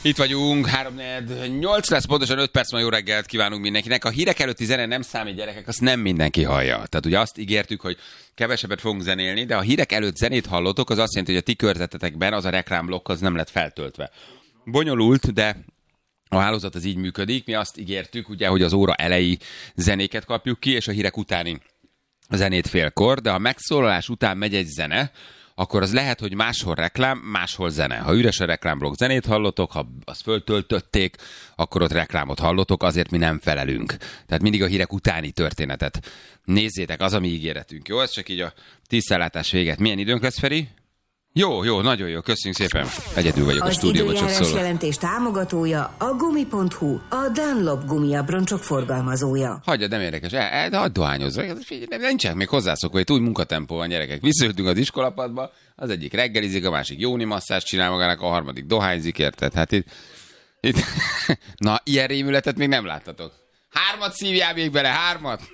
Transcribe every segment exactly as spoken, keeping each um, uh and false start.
Itt vagyunk, három nyolc lesz, pontosan öt perc, ma jó reggelt kívánunk mindenkinek. A hírek előtti zene nem számít, gyerekek, azt nem mindenki hallja. Tehát ugye azt ígértük, hogy kevesebbet fogunk zenélni, de a hírek előtt zenét hallotok, az azt jelenti, hogy a ti körzetetekben az a reklámblokk az nem lett feltöltve. Bonyolult, de a hálózat az így működik. Mi azt ígértük, ugye, hogy az óra elejé zenéket kapjuk ki, és a hírek utáni zenét félkor, de a megszólalás után megy egy zene, akkor az lehet, hogy máshol reklám, máshol zene. Ha üres a reklámblokk, zenét hallotok, ha azt föltöltötték, akkor ott reklámot hallotok, azért mi nem felelünk. Tehát mindig a hírek utáni történetet nézzétek, az a mi ígéretünk. Jó, ez csak így a tisztellátás véget. Milyen időnk lesz, Feri? Jó, jó, nagyon jó, köszönjük szépen. Egyedül vagyok a stúdióban, csak szólok. Az időjárás jelentés támogatója a gumi pont hu, a Dunlop gumiabroncsok forgalmazója. Hagyjad, nem érdekes, el, el, de hagyd dohányozzak. Nincsenek még hozzászokva, hogy úgy munkatempó van, gyerekek. Visszajöttünk az iskolapadba, az egyik reggelizik, a másik jóni masszást csinál magának, a harmadik dohányzik, érted? Hát itt, itt... Na, ilyen rémületet még nem láttatok. Hármat szívjál még bele, hármat!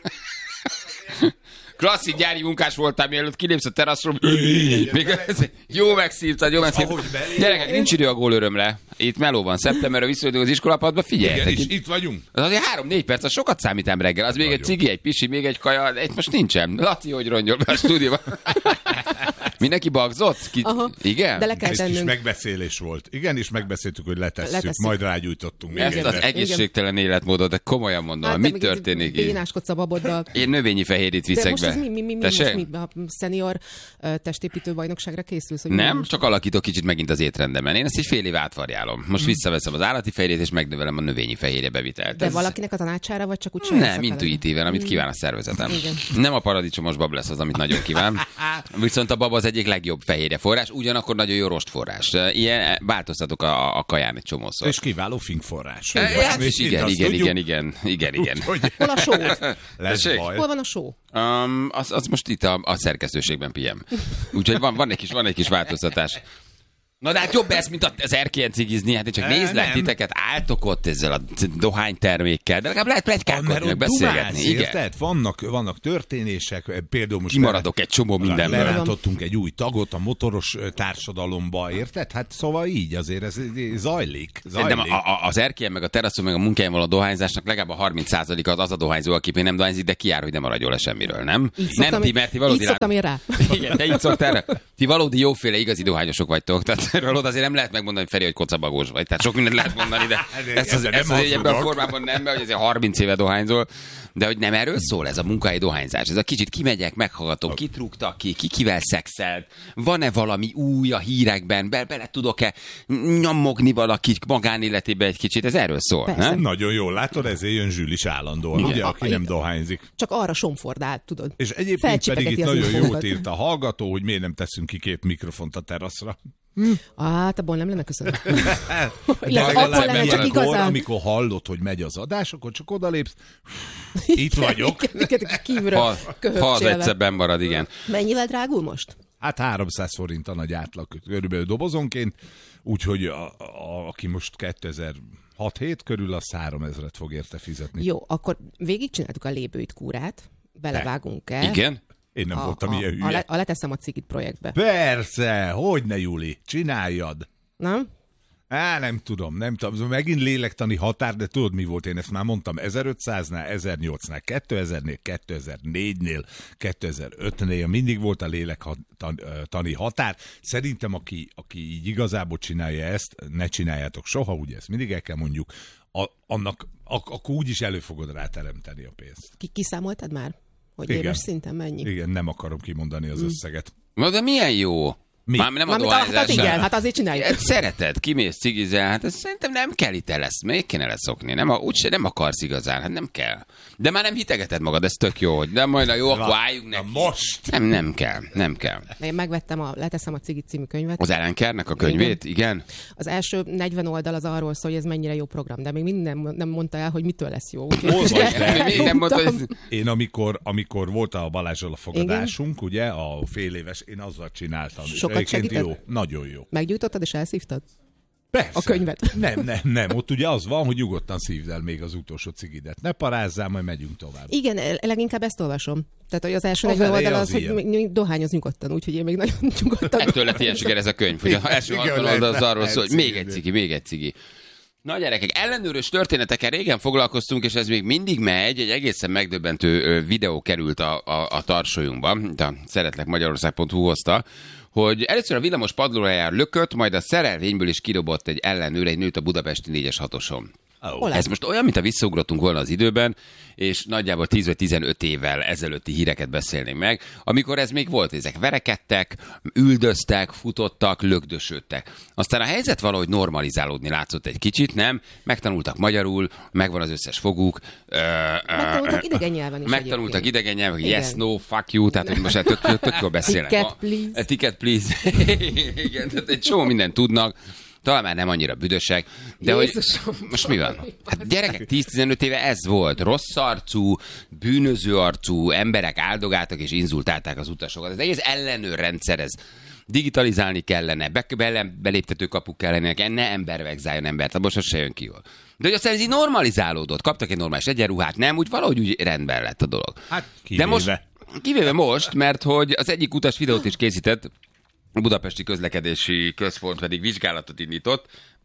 Klasszik gyári munkás voltál, mielőtt kilépsz a teraszról. Jó megszívtad, jó megszívtad. Gyerekek, nincs idő a gólörömre. Itt meló van, szeptemberre visszajöttünk az iskolapadba, figyeljetek. Igen, itt vagyunk. Az azért három-négy perc, az sokat számítám reggel. Az még egy cigi, egy pisi, még egy kaja, de itt most nincsen. Laci, hogy rongyol be a stúdióban. Mindenki bagzott? Ki... Igen? De le kell Ez tennünk. is megbeszélés volt. Igen, és megbeszéltük, hogy letesszük, Letesszük. majd rágyújtottunk. Ezt az egészségtelen életmódot, de komolyan mondom, hát, mit történik így? Bénáskodsz a baboddal. Én növényi fehérjét viszek de most be. ez mi, mi, mi, mi most mi, a szenior uh, testépítő bajnokságra készülsz? Hogy Nem, most... csak alakítok kicsit megint az étrendemen. Én ezt egy fél év átvarjálom. Most hmm. visszaveszem az állati fehérjét, és megnövelem a növényi fehérje bevitelt. De ez... valakinek a tanácsára, vagy csak úgy saját Nem, intuitíven, amit kíván a szervezetem. Igen. Nem a paradicsomos bab lesz az, amit nagyon kíván. Viszont a bab az egyik legjobb fehérje forrás, ugyanakkor nagyon jó rostforrás. Ilyen változtatok a, a kaján egy csomószor. És kiváló finkforrás. E, hát is igen, igen, igen, igen, igen, igen. Hol a só? Lesz baj. Hol van a só? Um, az, az most itt a, a szerkesztőségben pihem. Úgyhogy van, van, egy kis, van egy kis változtatás. Na de hát jobb ez, mint az erkélyen cigizni, hát én csak nézlek titeket, álltok ott ezzel a dohánytermékkel, de legalább lehet pletykálkodni, meg beszélgetni. Igen. Érted? Vannak, vannak történések, például most kimaradok egy csomó mindenből. Lerántottunk egy új tagot a motoros társadalomba, érted? Hát szóval így azért ez zajlik. zajlik. De a, a, az erkélyen, meg a teraszon, meg a munkáján való dohányzásnak legalább a harminc százaléka az az a dohányzó, aki még nem dohányzik, de kiár, hogy nem maradjon le semmiről, nem? Így nem szoktam, ti, mert ti valódi így szoktam én rá. Igen, te így szoktál rá. Ti valódi jóféle igazi dohányosok vagytok. Tehát erről azért nem lehet megmondani, hogy Feri, hogy kocabagós vagy. Tehát sok mindent lehet mondani, de ezt az, ezt az ebben a formában nem, mert hogy azért harminc éve dohányzol. De hogy nem erről szól ez a munkai dohányzás. Ez a kicsit kimegyek, meghallgatom, kit rúgtak ki, ki kivel szexelt, van-e valami új a hírekben, be, bele tudok-e nyomogni valaki magánéletébe egy kicsit, ez erről szól, nem? Nagyon jól látod, ezért jön Zsül is állandóan, ugye, aki a, nem dohányzik. Csak arra somfordál, tudod. És egyébként pedig itt nagyon jót írt a hallgató, hogy miért nem teszünk ki két mikrofont a teraszra. Hm. Hát abból nem lenne köszönöm. De legalább lenne, csak igazán... amikor hallod, hogy megy az adás, akkor csak odalépsz. Itt vagyok. Kívülről ha az egyszer benn marad, igen. Mennyivel drágul most? Hát háromszáz forint a nagy átlag körülbelül dobozonként, úgyhogy a, a, aki most kétezer-hat-hét körül, az háromezret fog érte fizetni. Jó, akkor végigcsináltuk a lébőit kúrát, belevágunk-e? Igen. Én nem a, voltam a, ilyen hülye. A, le, a leteszem a cigit projektbe. Persze, hogyne, Juli, csináljad. Nem? Á, nem tudom, nem tudom. Megint lélektani határ, de tudod mi volt? Én ezt már mondtam ezerötszáznál, ezernyolcszáznál, kétezernél, kétezer-négynél, kétezer-ötnél, mindig volt a lélektani határ. Szerintem, aki, aki így igazából csinálja ezt, ne csináljátok soha, ugye ezt mindig el kell mondjuk, a, annak, ak- akkor úgyis elő fogod ráteremteni a pénzt. Ki, kiszámoltad már? Hogy Igen. éves szinten mennyi? Igen, nem akarom kimondani az összeget. Na de milyen jó? Mi? Már nem a Mármint, dohányzás. hát igen, hát azért csináljuk. Szereted, kimész cigizel, hát ez szerintem nem kell itt lesz, még kéne leszokni. Nem, úgyse nem akarsz igazán, hát nem kell. De már nem hitegeted magad, ez tök jó, hogy nem majd na jó, akkor álljunk neki. Most! Nem, nem kell, nem kell. Én megvettem a Leteszem a cigit című könyvet. Az Ellen Kerrnek a könyvét, igen. igen? Az első negyven oldal az arról szól, hogy ez mennyire jó program, de még minden nem mondta el, hogy mitől lesz jó. Nem mondta, hogy... Én amikor, amikor volt a Balázsral a fogadásunk, igen? Ugye, a fél éves, én azzal csináltam. Sokat segített? Jó, nagyon jó. Meggyújtottad és elszívtad? Persze. a könyvet. Nem, nem, nem. Ott ugye az van, hogy nyugodtan szívd el még az utolsó cigidet. Ne parázzál, majd megyünk tovább. Igen, leginkább ezt olvasom. Tehát, hogy az első Az negyven eleje oldal az az, hogy ilyen. még- még dohányoz nyugodtan, úgyhogy én még nagyon nyugodtan. Ettől lett ilyen siker ez a könyv, hogy az első Igen, hatvan lehet, oldal az arról lehet szól, hogy még cigi. egy cigi, még egy cigi. Na gyerekek, ellenőrös történetekkel régen foglalkoztunk, és ez még mindig megy, egy egészen megdöbbentő ö, videó került a, a, a tarsolyunkba, a szeretlek magyarország pont hu hozta, hogy először a villamos padlójára lökött, majd a szerelvényből is kidobott egy ellenőr, egy nőt a budapesti négyes hatoson. Oh. Ez most olyan, mint a visszaugrottunk volna az időben, és nagyjából tíz vagy tizenöt évvel ezelőtti híreket beszélnénk meg, amikor ez még volt, ezek verekedtek, üldöztek, futottak, lögdösödtek. Aztán a helyzet valahogy normalizálódni látszott egy kicsit, nem? Megtanultak magyarul, megvan az összes foguk. Megtanultak idegen nyelven is Megtanultak egyébként. idegen nyelven, Igen. yes, no, fuck you, tehát hogy most már tök, tök, tök jól beszélnek. Ticket, Ma- please. Ticket, please. Igen, tehát egy csomó mindent tudnak. Talán már nem annyira büdösek, de Jézusom. hogy most mi van? Hát gyerekek, tíz-tizenöt éve ez volt. Rossz arcú, bűnöző arcú emberek áldogáltak és inzultálták az utasokat. Ez egész ellenőrrendszer, ez digitalizálni kellene, be, bele, beléptető kapuk kellene, ne ember vegzáljon embert, abban sose jön ki jól. De hogy aztán ez így normalizálódott, kaptak egy normális egyenruhát, nem, úgy valahogy úgy rendben lett a dolog. Hát De kivéve. most, kivéve most, mert hogy az egyik utas videót is készített, a Budapesti Közlekedési Központ pedig vizsgálatot indított,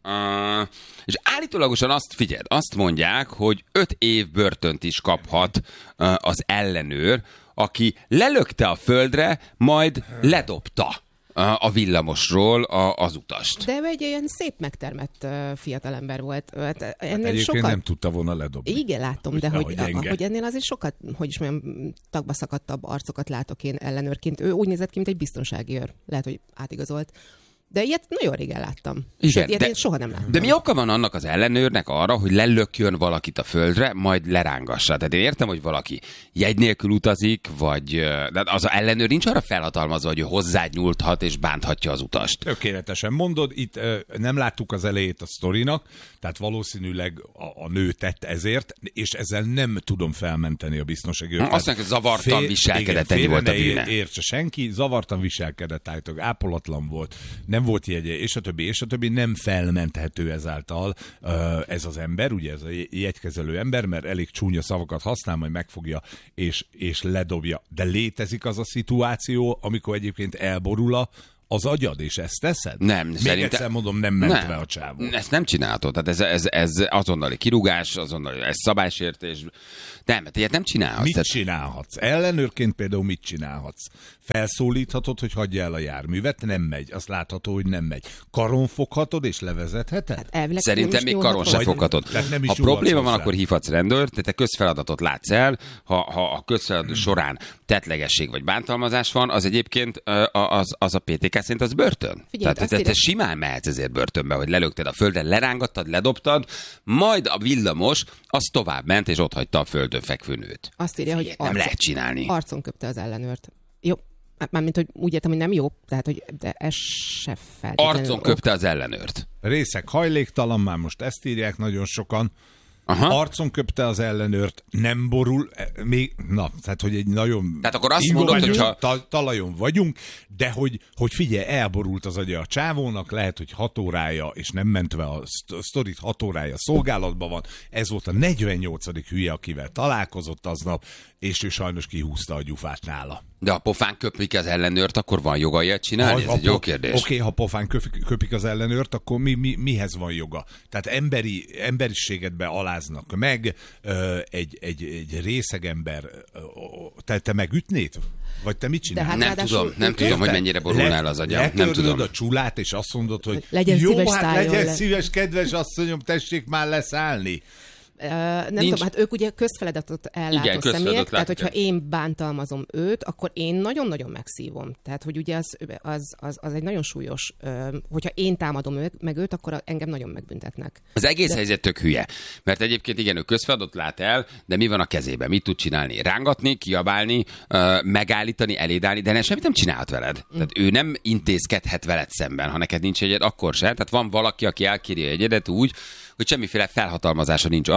uh, és állítólagosan azt figyeld, azt mondják, hogy öt év börtönt is kaphat uh, az ellenőr, aki lelökte a földre, majd ledobta uh, a villamosról a, az utast. De ő egy ilyen szép megtermett uh, fiatalember volt. Hát ennél Egyébként sokat... nem tudta volna ledobni. Igen, látom, de Hogy hogy, ahogy gyenge. hogy ennél azért sokat, hogy is mondjam, tagba szakadtabb arcokat látok én ellenőrként. Ő úgy nézett ki, mint egy biztonsági őr. Lehet, hogy átigazolt. De ilyet nagyon régen láttam. Igen, Sőt, ilyet de- én soha nem láttam. De mi oka van annak az ellenőrnek arra, hogy lelökjön valakit a földre, majd lerángassa? Tehát én értem, hogy valaki jegy nélkül utazik, vagy ö, de az ellenőr nincs arra felhatalmazva, hogy ő hozzád nyúlthat és bánthatja az utast. Tökéletesen mondod, itt ö, nem láttuk az elejét a sztorinak, tehát valószínűleg a, a nő tett ezért, és ezzel nem tudom felmenteni a biztonsági őrt. Azt mondják, hogy zavartan viselkedett, ennyi igen, volt a félre ne bűne. ér- Értse senki, zavartan viselkedett, állítólag ápolatlan volt, nem volt jegye, és a többi, és a többi, nem felmenthető ezáltal ö, ez az ember, ugye ez a jegykezelő ember, mert elég csúnya szavakat használ, majd megfogja és, és ledobja. De létezik az a szituáció, amikor egyébként elborul a az agyad, és ezt teszed? Nem, Még szerintem- egyszer mondom, nem mentve a csávó. Ezt nem csinálhatod. Tehát ez, ez, ez azonnali kirúgás, azonnali ez szabálysértés. Nem, mert ilyet nem csinálhatsz. Mit Tehát- csinálhatsz? Ellenőrként például mit csinálhatsz? Felszólíthatod, hogy hagyja el a járművet? Nem megy. Azt látható, hogy nem megy. Karon foghatod és levezetheted? Hát elvileg Szerintem nem is még nyúlhat karon se hozzá. Vagy- foghatod. tehát nem is Ha nyúlhatsz probléma van, hozzá. akkor hívhatsz rendőrt, tehát te közfeladatot látsz el, ha, ha a közfeladat során tettlegesség vagy bántalmazás van, az egyébként ö, az, az a pé té ká szerint az börtön. Figyelj, Tehát azt te, te írja- simán mehetsz ezért börtönbe, hogy lelökted a földre, lerángattad, ledobtad, majd a villamos az tovább ment, és ott hagyta a földön fekvő nőt. Azt írja, hogy Nem lehet csinálni. arcon köpte az ellenőrt. Jó, mármint, hogy úgy értem, hogy nem jó, tehát, hogy de ez se feltétlenül Arcon ok. köpte az ellenőrt. Részek hajléktalan, már most ezt írják nagyon sokan. Aha. Arcon köpte az ellenőrt, nem borul, e, még, na, tehát, hogy egy nagyon... Tehát akkor azt ingó mondod, vagyunk, hogyha- ta, talajon vagyunk, de hogy, hogy figyelj, elborult az agya a csávónak, lehet, hogy hat órája, és nem mentve a szt- sztorit, hat órája szolgálatban van. Ez volt a negyvennyolcadik hülye, akivel találkozott aznap, és ő sajnos kihúzta a gyufát nála. De ha pofán köpik az ellenőrt, akkor van joga ilyet csinálni? Ez Ha- egy ha- jó kérdés. Oké, okay, ha pofán köpik, köpik az ellenőrt, akkor mi, mi, mihez van joga? Tehát emberi, emberiségedbe aláznak meg, ö, egy, egy, egy részeg ember, ö, te, te megütnéd? Vagy te mit csinálsz? hát Nem ráadásul tudom, nem ők- tudom, hogy Érted? mennyire borulnál az agyam. Nem letörlöd tudom. a csulát, és azt mondod, hogy Legyen jó, szíves, hát szálljon legyen le. szíves, kedves asszonyom, tessék már leszállni. Uh, nem Nincs- tudom, hát ők ugye közfeladatot ellátó Igen, közfeladatot személyek, tehát látnak hogyha én bántalmazom őt, akkor én nagyon-nagyon megszívom. Tehát, hogy ugye az, az, az, az egy nagyon súlyos, uh, hogyha én támadom őt, meg őt, akkor engem nagyon megbüntetnek. Az egész de... helyzet tök hülye. Mert egyébként igen, ő közfeladatot lát el, de mi van a kezében? Mit tud csinálni? Rángatni, kiabálni, uh, megállítani, eléd állni, de ne, semmit nem csinálhat veled. Mm. Tehát ő nem intézkedhet veled szemben, ha neked nincs egyed, akkor se. Tehát van valaki, aki elkéri a egyedet úgy, hogy semmiféle felhatalmazása nincs arra,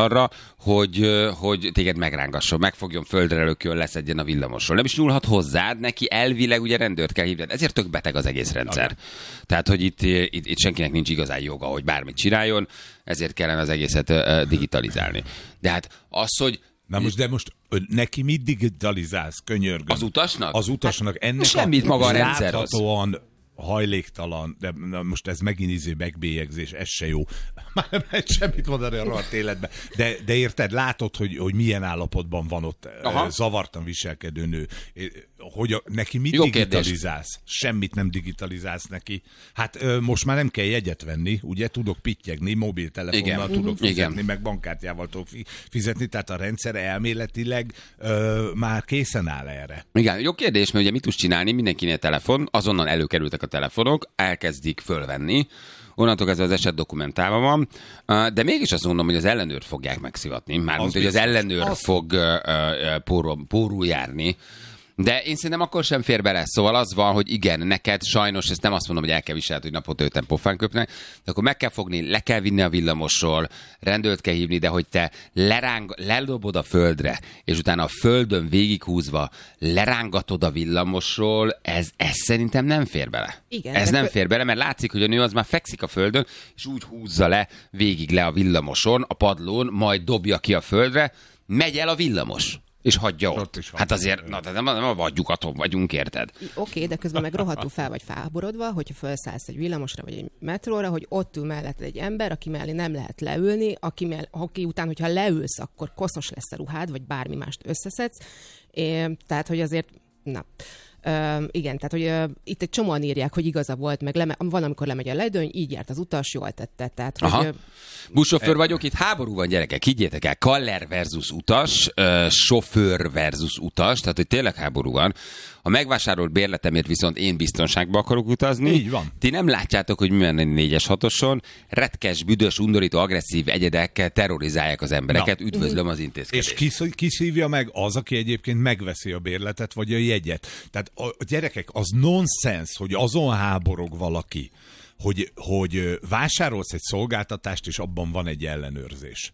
arra, hogy, hogy téged megrángasson, megfogjon, földre lökjön, leszedjen a villamosról. Nem is nyúlhat hozzád, neki elvileg ugye rendőrt kell hívni. Ezért tök beteg az egész rendszer. Okay. Tehát, hogy itt, itt, itt senkinek nincs igazán joga, hogy bármit csináljon, ezért kellene az egészet uh, digitalizálni. De hát az, hogy Na most, de most neki mit digitalizálsz, könyörgöm? Az utasnak? Az utasnak ennek semmit a maga a rendszer láthatóan hajléktalan, de na most ez megint izé megbélyegzés, ez se jó. Már nem lehet semmit mondani a rohadt életben. De, de érted, látod, hogy, hogy milyen állapotban van ott Aha. zavartan viselkedő nő. Hogy a, neki mit jó digitalizálsz? Kérdés. Semmit nem digitalizálsz neki. Hát most már nem kell jegyet venni, ugye? Tudok pittyegni, mobiltelefonnal Igen. tudok fizetni, Igen. meg bankkártyával tudok fizetni, tehát a rendszer elméletileg ö, már készen áll erre. Igen, jó kérdés, mert ugye mit tudsz csinálni, mindenkinél telefon, azonnal előkerültek a telefonok, elkezdik fölvenni, onnantól kezdve az eset dokumentálva van, de mégis azt mondom, hogy az ellenőrt fogják megszivatni, mármint, hogy az ellenőr az... fog pórul, pórul járni. De én szerintem akkor sem fér bele. Szóval az van, hogy igen, neked sajnos, ezt nem azt mondom, hogy el kell viselni, hogy napot öten pofán köpnek, de akkor meg kell fogni, le kell vinni a villamosról, rendőrt kell hívni, de hogy te leráng, lelobod a földre, és utána a földön végighúzva lerángatod a villamosról, ez, ez szerintem nem fér bele. Igen, ez nem fő... fér bele, mert látszik, hogy a nő az már fekszik a földön, és úgy húzza le végig le a villamoson, a padlón, majd dobja ki a földre, megy el a villamos. És hagyja ott. ott hát azért, na, nem, nem a vadjukaton vagyunk, érted? Oké, okay, de közben meg rohadtul fel vagy felháborodva, hogyha felszállsz egy villamosra vagy egy metróra, hogy ott ül mellett egy ember, aki mellé nem lehet leülni, aki, mell- aki után, hogyha leülsz, akkor koszos lesz a ruhád, vagy bármi mást összeszedsz. É, tehát, hogy azért, na... Uh, igen, tehát hogy uh, itt egy csomóan írják, hogy igaza volt, meg leme- van, amikor lemegy a ledőny, így járt az utas, jól tette. Tehát, hogy, uh, buszsofőr vagyok, itt háború van, gyerekek, higgyétek el, kaller versus utas, uh, sofőr versus utas, tehát hogy tényleg háború van. A megvásárolt bérletemért viszont én biztonságba akarok utazni. Így van. Ti nem látjátok, hogy mi van egy négyes hatoson. Retkes, büdös, undorító, agresszív egyedek terrorizálják az embereket. Na. Üdvözlöm az intézkedést. És kis, kiszívja meg az, aki egyébként megveszi a bérletet, vagy a jegyet. Tehát a gyerekek, az nonsens, hogy azon háborog valaki, hogy, hogy vásárolsz egy szolgáltatást, és abban van egy ellenőrzés.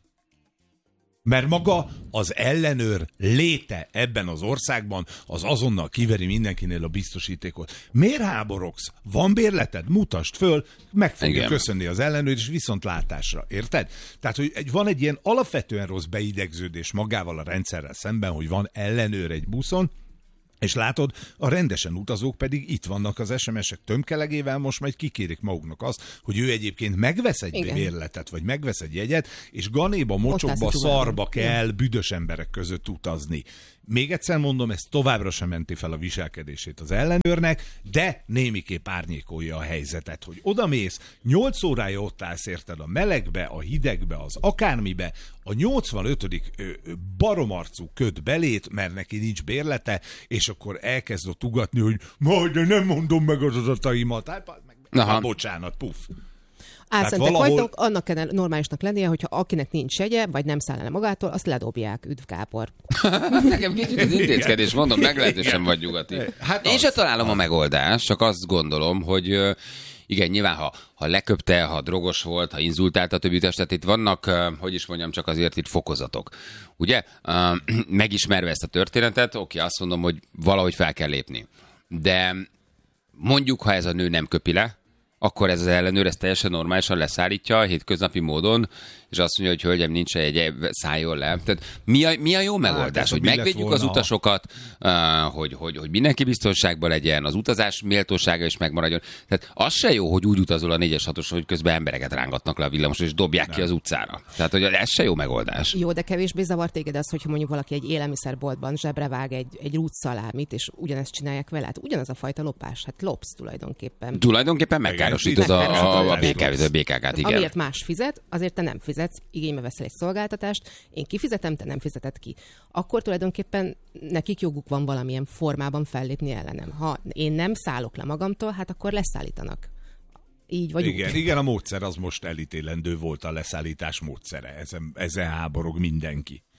Mert maga az ellenőr léte ebben az országban az azonnal kiveri mindenkinél a biztosítékot. Miért háborogsz? Van bérleted? Mutasd föl, meg fogja Igen. köszönni az ellenőr, és viszontlátásra. Érted? Tehát, hogy egy, van egy ilyen alapvetően rossz beidegződés magával a rendszerrel szemben, hogy van ellenőr egy buszon, és látod, a rendesen utazók pedig itt vannak az es em es-ek tömkelegével, most majd kikérik maguknak azt, hogy ő egyébként megvesz egy Igen. bérletet, vagy megvesz egy jegyet, és ganéba, mocsokba, szarba kell büdös emberek között utazni. Még egyszer mondom, ez továbbra sem menti fel a viselkedését az ellenőrnek, de némiképp árnyékolja a helyzetet, hogy odamész, nyolc órája ott állsz, érted, a melegbe, a hidegbe, az akármibe, a nyolcvanötödik baromarcú köt belét, mert neki nincs bérlete, és akkor elkezd ott ugatni, hogy majd de nem mondom meg az adataimat. Hát, meg, meg, bocsánat, puff. Álszentek valahol... vagytok, annak kell normálisnak lennie, hogyha akinek nincs jegye, vagy nem száll el magától, azt ledobják. Üdv Gábor. Nekem kicsit az intézkedés, mondom, meglehetősen vagy nyugati. Hát Én sem találom az. a megoldást, csak azt gondolom, hogy igen, nyilván, ha, ha leköpte, ha drogos volt, ha inzultálta a többi utas, tehát itt vannak, hogy is mondjam, csak azért itt fokozatok. Ugye? Megismerve ezt a történetet, oké, azt mondom, hogy valahogy fel kell lépni. De mondjuk, ha ez a nő nem köpi le, akkor ez az ellenőr ezt teljesen normálisan leszállítja hétköznapi módon, és azt mondja, hogy hölgyem, nincs egy, szálljon le. Tehát mi a, mi a jó megoldás? Hát, hogy megvédjük az utasokat, uh, hogy, hogy, hogy mindenki biztonságban legyen, az utazás méltósága is megmaradjon. Tehát az se jó, hogy úgy utazol a négyes hatoson, hogy közben embereket rángatnak le a villamosról, és dobják Nem. ki az utcára. Tehát, hogy ez se jó megoldás. Jó, de kevésbé zavar téged az, hogyha mondjuk valaki egy élelmiszerboltban zsebre vág egy, egy rútszalámit, és ugyanezt csinálják vele. Hát ugyanaz a fajta lopás. Hát lopsz tulajdonképpen. Tulajdonképpen megkárosítod a, a, a bé ká ká-t, igen. Amiért más fizet, azért te nem fizetsz. Igénybe veszel egy szolgáltatást, én kifizetem, te nem fizeted ki. Akkor tulajdonképpen nekik joguk van valamilyen formában fellépni ellenem. Ha én nem szállok le magamtól, hát akkor leszállítanak. Így vagy igen, úgy. Igen, a módszer az most elítélendő volt, a leszállítás módszere. Ezen, ezen háborog mindenki.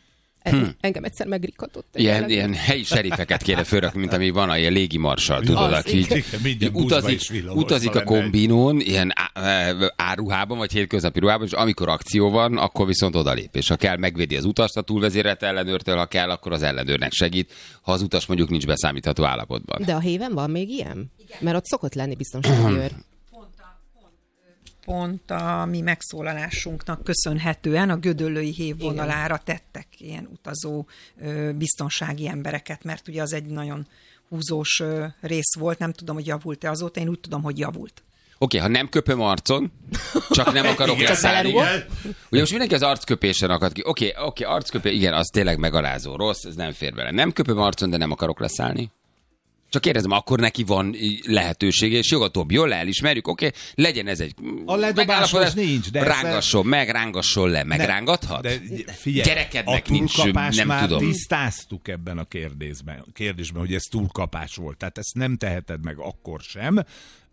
Hm. Engem egyszer megrikatott. Ilyen, ilyen helyi serifeket kéne fölrakni, mint ami van a ilyen légimarsal, tudod, Az, aki igen, minden buszba utazik, is villamos utazik a lenne egy- kombinón, ilyen á- áruhában, vagy hétköznapi ruhában, és amikor akció van, akkor viszont odalép. És ha kell, megvédi az utast a túlvezérelt ellenőrtől, ha kell, akkor az ellenőrnek segít, ha az utas mondjuk nincs beszámítható állapotban. De a héven van még ilyen? Mert ott szokott lenni biztonsági őr. Pont a mi megszólalásunknak köszönhetően a Gödöllői hév vonalára tettek ilyen utazó ö, biztonsági embereket, mert ugye az egy nagyon húzós ö, rész volt, nem tudom, hogy javult-e azóta, én úgy tudom, hogy javult. Oké, okay, ha nem köpöm arcon, csak nem akarok Igen, leszállni. belerúgok. Ugye most mindenki az arcköpésen akad ki. Oké, okay, oké, okay, arcköpés, igen, az tényleg megalázó, rossz, ez nem fér bele. Nem köpöm arcon, de nem akarok leszállni. Csak kérdezem, akkor neki van lehetősége, és jogatóbb, jól elismerjük, oké, okay, legyen ez egy A ledobáshoz nincs, de rángasson meg, rángasson le, megrángathat? De figyelj, Gyerekednek a nincs, túlkapás nem már tudom. tisztáztuk ebben a kérdésben, kérdésben, hogy ez túlkapás volt. Tehát ezt nem teheted meg akkor sem,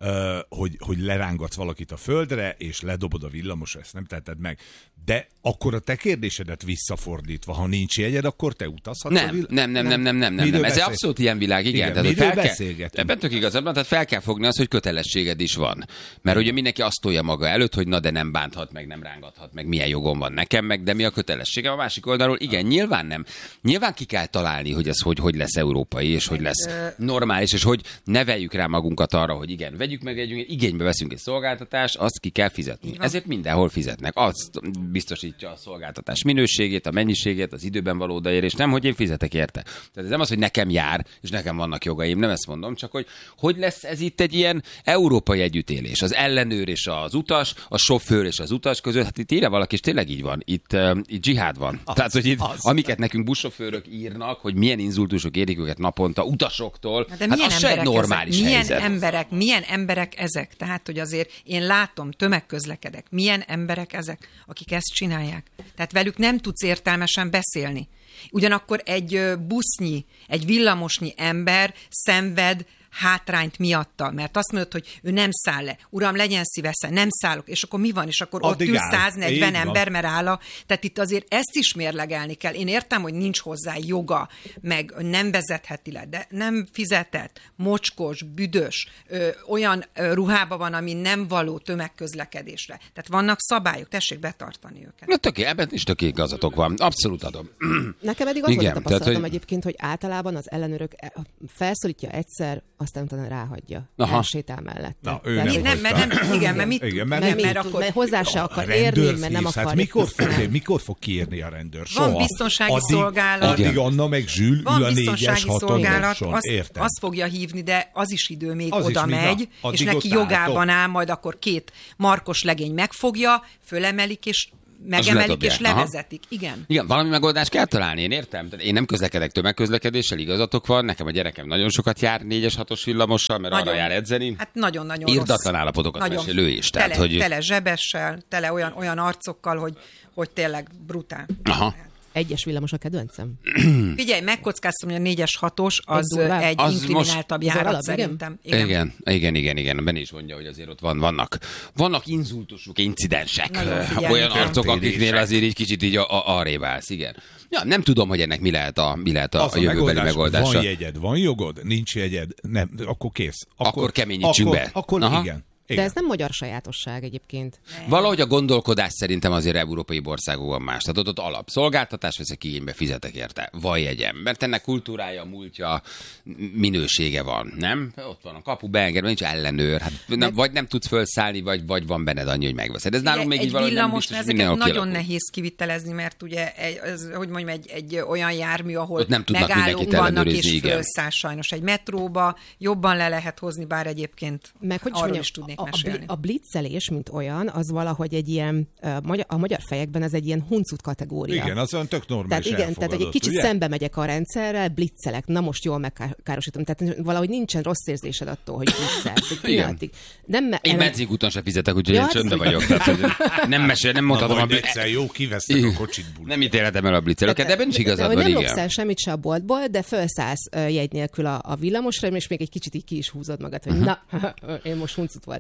hogy, hogy lerángatsz valakit a földre, és ledobod a villamosra, ezt nem teheted meg. De akkor a te kérdésedet visszafordítva, ha nincs jegyed, akkor te utazhatsz Nem, a vill- nem, nem, nem, nem, nem, nem, Miről nem. Ez beszél- abszolút ilyen világ, igen. Igen, Tehát, hogy miről fel kell, beszélgetünk? ebben tök igazad van, tehát fel kell fogni az, hogy kötelességed is van. Mert ugye mindenki azt tolja maga előtt, hogy na de nem bánthat meg, nem rángathat meg, milyen jogom van nekem meg, de mi a kötelességem a másik oldalról? Igen, nyilván nem. Nyilván ki kell találni, hogy ez hogy, hogy lesz európai, és hogy lesz normális, és hogy neveljük rá magunkat arra, hogy igen, vegyük meg egy igénybe veszünk egy szolgáltatást, azt ki kell fizetni. Ezért mindenhol fizetnek. Azt biztosítja a szolgáltatás minőségét, a mennyiségét, az időben való odaérést, nem, hogy én fizetek érte. Tehát ez nem az, hogy nekem jár, és nekem vannak jogaim, nem ezt mondom, csak hogy hogy lesz ez itt egy ilyen európai együttélés. Az ellenőr és az utas, a sofőr és az utas között, hát itt írja valaki, és tényleg így van, itt, uh, itt dzsihád van. Az, Tehát, hogy itt, az. amiket nekünk buszsofőrök írnak, hogy milyen inzultusok érik őket naponta utasoktól, De hát milyen az se egy emberek normális ezek? Milyen helyzet. emberek, milyen emberek ezek? Tehát, hogy azért én látom, tömegközlekedek. Milyen emberek ezek, akik ezt csinálják? Tehát velük nem tudsz értelmesen beszélni. Ugyanakkor egy ö, busznyi, egy villamosnyi ember szenved hátrányt miatta, mert azt mondod, hogy ő nem száll le. Uram, legyen szívesen, nem szállok. És akkor mi van? És akkor Addig ott ül áll. száznegyven Így van. ember, mert áll a... Tehát itt azért ezt is mérlegelni kell. Én értem, hogy nincs hozzá joga, meg nem vezetheti le, de nem fizetett, mocskos, büdös, ö, olyan ö, ruhába van, ami nem való tömegközlekedésre. Tehát vannak szabályok, tessék betartani őket. Na, töké, ebben is töké igazatok van. Abszolút adom. Nekem eddig az Igen, volt a tapasztalatom tehát, hogy- egyébként, hogy általában az ellenőrök e- felszólítja egyszer, aztán utána ráhagyja. Aha. Elsétál mellette. Na, ő Tehát- nem Mi, nem, mert nem, igen, mert mit, Igen, mert mert, nem- mert, mert akkor, akkor hozzá se akar A érni, rendőrt mert nem hívsz, akar. hát mikor fog, mikor fog kiérni a rendőr? Soha. Van biztonsági addig, szolgálat. Addig Igen. Anna meg Zsül ül van a négyes biztonsági szolgálat, hatóson. azt, Értem. azt fogja hívni, de az is idő még Az is oda mi, na, megy, addig és neki ott jogában álltok. áll, majd akkor két markos legény megfogja, fölemelik, és megemelik, ledobják. és Aha. levezetik. Igen. Igen, valami megoldást kell találni, én értem. Tehát én nem közlekedek tömegközlekedéssel, igazatok van. Nekem a gyerekem nagyon sokat jár négyes hatos villamossal, mert Nagyon. arra jár edzeni. Hát nagyon-nagyon Irdatlan rossz. állapotokat Nagyon. mesél ő is. Tehát, Tele, hogy... tele zsebessel, tele olyan, olyan arcokkal, hogy, hogy tényleg brutál. Aha. Egyes villamos a kedvencem. Figyelj, megkockáztam, hogy a négyes hatos az Egy durvább. egy Az inkrimináltabb most- járat az alap, igen? szerintem. Igen, igen, igen, igen, igen. Benne is mondja, hogy azért ott van, vannak, vannak inzultusok, incidensek, Nagyon ö, figyelni olyan kell. arcok, akiknél azért így kicsit így a, a, arrébb állsz, igen. Ja, nem tudom, hogy ennek mi lehet a, mi lehet a, Az a jövőbeli megoldása. Van jegyed, van jogod, nincs jegyed, nem, akkor kész. Akkor keményítsünk akkor, be. Akkor Aha. igen. De igen. ez nem magyar sajátosság egyébként. Valahogy a gondolkodás szerintem azért európai országokban más. Tehát ott, ott alapszolgáltatás veszek igénybe, fizetek érte. Van jegyem. Mert ennek kultúrája, múltja, minősége van, nem? Ott van a kapu, beengedve, nincs ellenőr. Hát, nem, vagy nem tudsz felszállni, vagy, vagy van benned annyi, hogy megveszed. Ez nálunk még egy így valahogy nem villamos, biztos, hogy ezeket mindenhol nagyon kialakul. nehéz kivitelezni, mert ugye, egy, az, hogy mondjam, egy, egy olyan jármű, ahol Ott nem tudnak megállók mindenkit vannak ellenőrizni, és igen. fölszáll sajnos. Egy metróba jobban le lehet hozni, bár egyébként Meg hogy is arról mondjam, is tudnék a, a, mesélni. a blitzelés, mint olyan, az valahogy egy ilyen, a magyar, a magyar fejekben ez egy ilyen huncut kategória. Igen, az olyan tök normális. Tehát igen, tehát hogy egy kicsit ugye? szembe megyek a rendszerrel, blitzelek, na most jól megkárosítom. Tehát valahogy nincsen rossz érzésed attól, hogy blitzelsz. Egy pillanatig. Nem, me- Én ellen- benzinkúton sem fizetek, úgyhogy Ja, én hát csöndbe hogy- vagyok. Tehát, hogy nem mesél, nem Na, mondhatom a majd bli- egyszer jó, kivesztek a kocsit buli. Nem ítélhetem el a blitzelőket, de ebben is de- de- igazad hogy van, nem lopsz igen. el semmit se a boltból, de felszállsz ö, jegy nélkül a, a villamosra, és még egy kicsit így ki is húzod magad, hogy uh-huh. na, én most huncut voltam.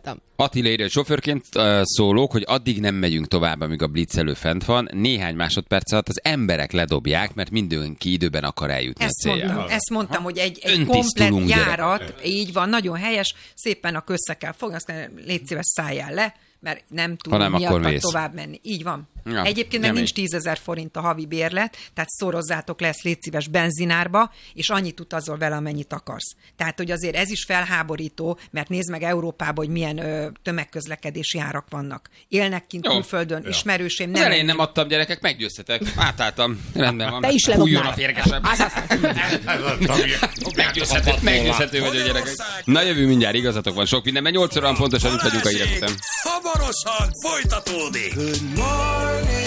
voltam. Attila írja, hogy sofőrként uh, szólók, hogy addig nem megyünk tovább, amíg a blitz elő fent van. Néhány másodperc alatt az emberek ledobják, mert mindenki időben akar eljutni ezt a céljára. Mondtam, ezt mondtam, hogy egy, egy komplett járat, gyerek. Így van, nagyon helyes, szépen a össze kell fogni, aztán légy szíves, szálljál le, mert nem tudunk miatt tovább menni. Így van. Ja, egyébként meg nincs tízezer forint a havi bérlet, tehát szorozzátok le ezt, légy szíves, benzinárba, és annyit utazol vele, amennyit akarsz. Tehát, hogy azért ez is felháborító, mert nézd meg Európában, hogy milyen ö, tömegközlekedési árak vannak. Élnek kint jó. Külföldön, ja. Ismerősém. Nem elején nem adtam, gyerekek, meggyőztetek. Átálltam. Rendben van. Te is fújjon a férgesebb. Meggyőzhető, meggyőzhető vagyok, gyerekek. Na, jövő mindjárt, igazatok van sok mindenben. nyolc óra pontosan itt vagyunk a hírek után. Hamarosan folytatódik. Good morning.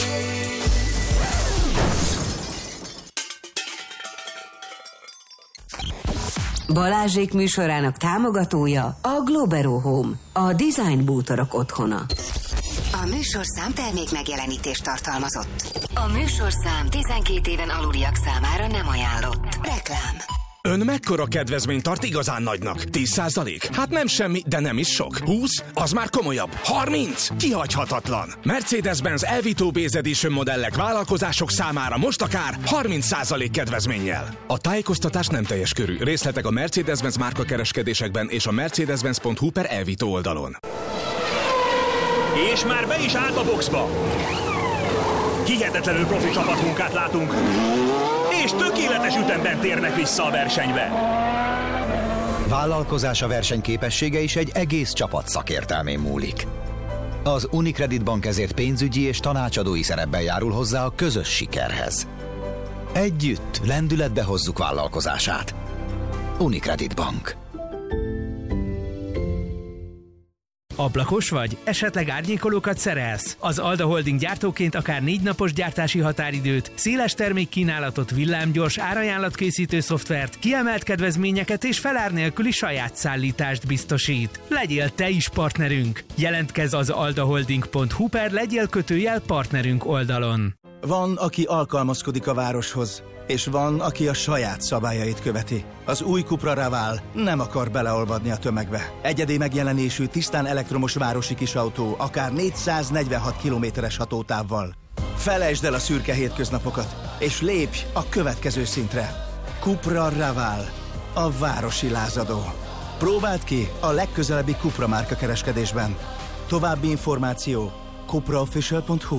Balázsék műsorának támogatója a Globero Home, a design bútorok otthona. A műsorszám termék megjelenítést tartalmazott. A műsorszám tizenkét éven aluliak számára nem ajánlott. Reklám. Ön mekkora kedvezményt tart igazán nagynak? tíz százalék? Hát nem semmi, de nem is sok. húsz? Az már komolyabb. harminc? Kihagyhatatlan. Mercedes-Benz Elvito Base Edition modellek vállalkozások számára most akár harminc százalék kedvezménnyel. A tájékoztatás nem teljes körű. Részletek a Mercedes-Benz márkakereskedésekben és a mercedes-benz pont hu per Elvito oldalon. És már be is állt a boxba. Hihetetlenül profi csapatmunkát látunk, és tökéletes ütemben térnek vissza a versenybe. Vállalkozása versenyképessége is egy egész csapat szakértelmén múlik. Az Unicredit Bank ezért pénzügyi és tanácsadói szerepben járul hozzá a közös sikerhez. Együtt lendületbe hozzuk vállalkozását. Unicredit Bank. Ablakos vagy? Esetleg árnyékolókat szerelsz? Az Alda Holding gyártóként akár négy napos gyártási határidőt, széles termékkínálatot, villámgyors árajánlatkészítő szoftvert, kiemelt kedvezményeket és felár nélküli saját szállítást biztosít. Legyél te is partnerünk! Jelentkezz az aldaholding pont hu per legyél kötőjel partnerünk oldalon. Van, aki alkalmazkodik a városhoz, és van, aki a saját szabályait követi. Az új Cupra Raval nem akar beleolvadni a tömegbe. Egyedi megjelenésű, tisztán elektromos városi kisautó, akár négyszáznegyvenhat kilométeres hatótávval. Felejtsd el a szürke hétköznapokat, és lépj a következő szintre. Cupra Raval, a városi lázadó. Próbáld ki a legközelebbi Cupra márka kereskedésben. További információ cupra official pont hu.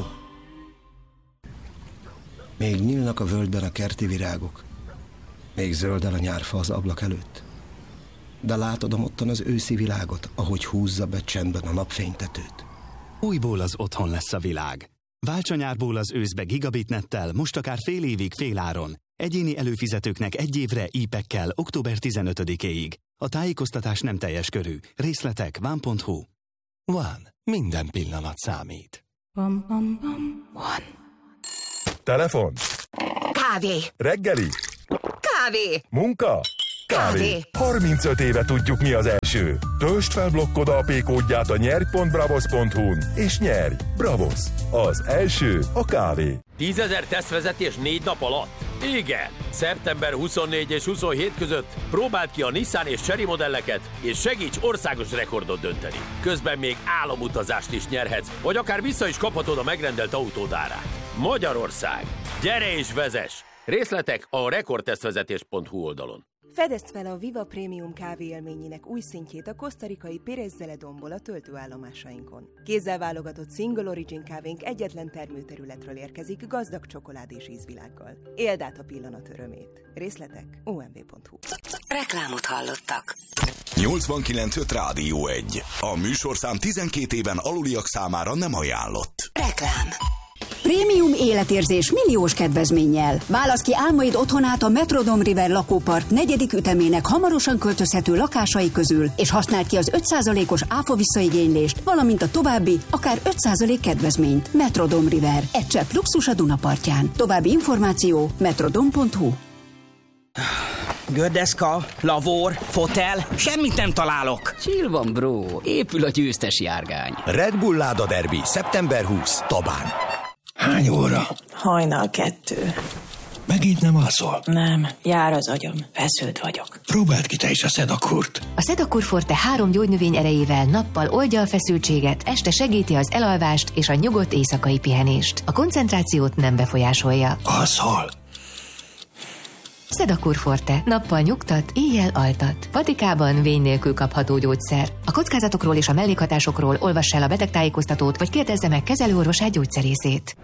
Még nyílnak a völgyben a kerti virágok. Még zöldel a nyárfa az ablak előtt. De látod ottan az őszi világot, ahogy húzza be csendben a napfénytetőt. Újból az otthon lesz a világ. Válts a nyárból az őszbe gigabitnettel, most akár fél évig féláron. Egyéni előfizetőknek egy évre í pekkel október tizenötödikéig. A tájékoztatás nem teljes körű. Részletek van pont hu. Van. Minden pillanat számít. Bam, bam, bam. One. Telefon. Kávé. Reggeli. Kávé. Munka. Kávé. Kávé. harmincöt éve tudjuk, mi az első. Töltsd fel blokkod á pé kódját a nyerj pont bravos pont hu-n, és nyerj! Bravos! Az első a kávé. tízezer tesztvezetés négy nap alatt? Igen! szeptember huszonnégy és huszonhét között próbáld ki a Nissan és Chery modelleket, és segíts országos rekordot dönteni. Közben még álomutazást is nyerhetsz, vagy akár vissza is kaphatod a megrendelt autód árát. Magyarország! Gyere és vezess! Részletek a rekordtesztvezetés pont hu oldalon. Fedezd fel a Viva Prémium kávé élményének új szintjét a kosztarikai Pérez Zeledonból a töltőállomásainkon. Kézzel válogatott Single Origin kávénk egyetlen termőterületről érkezik gazdag csokoládés ízvilággal. Éld át a pillanat örömét. Részletek o em vé pont hu. Reklámot hallottak. nyolcvankilenc öt Rádió egy. A műsorszám tizenkét éven aluliak számára nem ajánlott. Reklám. Prémium életérzés milliós kedvezménnyel. Válasz ki álmaid otthonát a Metrodome River lakópark negyedik ütemének hamarosan költözhető lakásai közül, és használd ki az öt százalékos áfa visszaigénylést, valamint a további, akár öt százalék kedvezményt. Metrodome River. Egy csepp luxus a Dunapartján. További információ metrodome pont hu. Gördeszka, lavor, fotel, semmit nem találok. Chill van, bro. Épül a győztes járgány. Red Bull Láda Derby, szeptember huszadika, Tabán. Hány óra? Hajnal kettő. Megint nem alszol? Nem, jár az agyam. Feszült vagyok. Próbáld ki te is a Szedakurt. A Szedakurt Forte három gyógynövény erejével nappal oldja a feszültséget, este segíti az elalvást és a nyugodt éjszakai pihenést. A koncentrációt nem befolyásolja. Alszol? Szedakurt Forte. Nappal nyugtat, éjjel altat. Patikában vény nélkül kapható gyógyszer. A kockázatokról és a mellékhatásokról olvass el a betegtájékoztatót, vagy kérdezze meg kezelőorvosát, gyógyszerészét.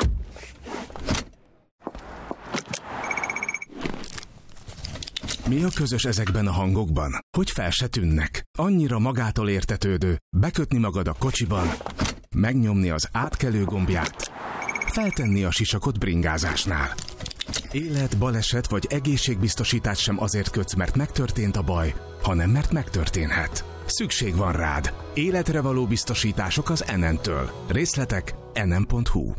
Mi a közös ezekben a hangokban? Hogy fel se tűnnek? Annyira magától értetődő, bekötni magad a kocsiban, megnyomni az átkelő gombját, feltenni a sisakot bringázásnál. Élet, baleset vagy egészségbiztosítás sem azért kötsz, mert megtörtént a baj, hanem mert megtörténhet. Szükség van rád. Életre való biztosítások az Enentől. Részletek enem pont hu.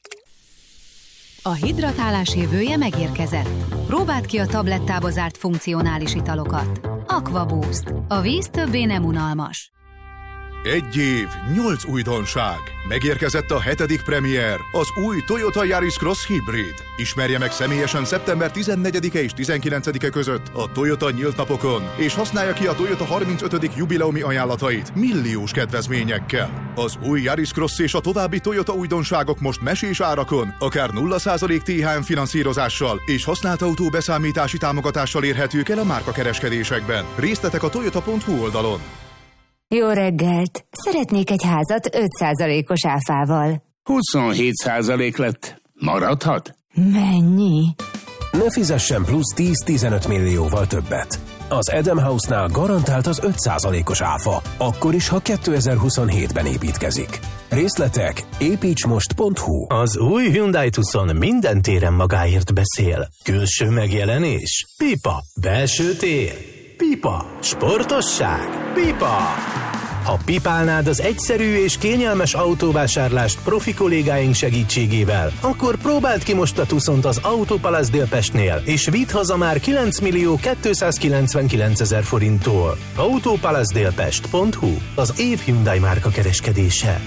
A hidratálás jövője megérkezett. Próbáld ki a tablettába zárt funkcionális italokat. Aqua Boost. A víz többé nem unalmas. Egy év, nyolc újdonság. Megérkezett a hetedik premier, az új Toyota Yaris Cross Hybrid. Ismerje meg személyesen szeptember tizennegyedike és tizenkilencedike között a Toyota nyílt napokon, és használja ki a Toyota harmincötödik jubileumi ajánlatait milliós kedvezményekkel. Az új Yaris Cross és a további Toyota újdonságok most mesés árakon, akár nulla százalék té há em finanszírozással és használt autó beszámítási támogatással érhetők el a márkakereskedésekben. Részletek a toyota pont hu oldalon. Jó reggelt! Szeretnék egy házat öt százalékos áfával. huszonhét százalék lett. Maradhat? Mennyi? Ne fizessen plusz tíz-tizenöt millióval többet. Az Adam House-nál garantált az öt százalékos áfa, akkor is, ha kétezer-huszonhétben építkezik. Részletek építsmost pont hu. Az új Hyundai Tucson minden téren magáért beszél. Külső megjelenés? Pipa. Belső tér? Pipa. Sportosság? Pipa. Ha pipálnád az egyszerű és kényelmes autóvásárlást profi kollégáink segítségével, akkor próbáld ki most a Tucsont az Autopalace Délpestnél, és vidd haza már kilenc millió kétszázkilencvenkilencezer forinttól. autopalace délpest pont hu. Az év Hyundai márka kereskedése.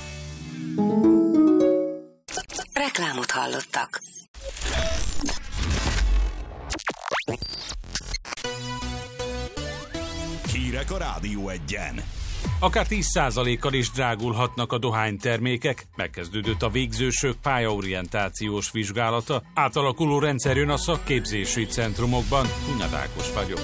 Reklámot hallottak. Hírek a Rádió Egyen. Akár tíz százalékkal is drágulhatnak a dohánytermékek. Megkezdődött a végzősök pályaorientációs vizsgálata. Átalakuló rendszer jön a szakképzési centrumokban. Hunyad Ákos vagyok.